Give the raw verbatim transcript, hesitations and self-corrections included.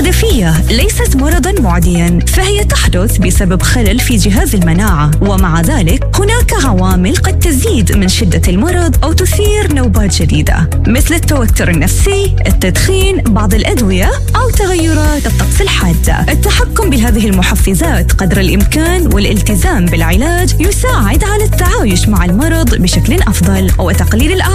الصدفية ليست مرضاً معدياً، فهي تحدث بسبب خلل في جهاز المناعة، ومع ذلك هناك عوامل قد تزيد من شدة المرض أو تثير نوبات جديدة، مثل التوتر النفسي، التدخين، بعض الأدوية أو تغيرات الطقس الحادة. التحكم بهذه المحفزات قدر الإمكان والالتزام بالعلاج يساعد على التعايش مع المرض بشكل أفضل وتقليل الأعراض